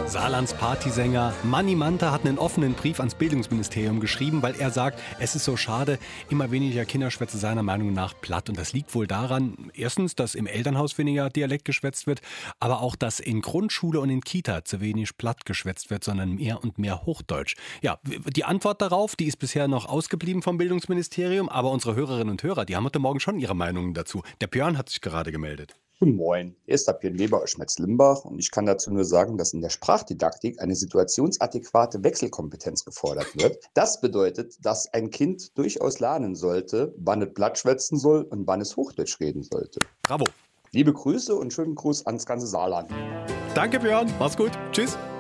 Saarlands Partysänger Manni Manta hat einen offenen Brief ans Bildungsministerium geschrieben, weil er sagt, es ist so schade, immer weniger Kinder schwätzen seiner Meinung nach platt. Und das liegt wohl daran, erstens, dass im Elternhaus weniger Dialekt geschwätzt wird, aber auch, dass in Grundschule und in Kita zu wenig platt geschwätzt wird, sondern mehr und mehr Hochdeutsch. Ja, die Antwort darauf, die ist bisher noch ausgeblieben vom Bildungsministerium, aber unsere Hörerinnen und Hörer, die haben heute Morgen schon ihre Meinungen dazu. Der Björn hat sich gerade gemeldet. Guten Moin, hier ist der Björn Weber aus Schmetz-Limbach und ich kann dazu nur sagen, dass in der Sprachdidaktik eine situationsadäquate Wechselkompetenz gefordert wird. Das bedeutet, dass ein Kind durchaus lernen sollte, wann es platt schwätzen soll und wann es Hochdeutsch reden sollte. Bravo. Liebe Grüße und schönen Gruß ans ganze Saarland. Danke Björn, mach's gut. Tschüss.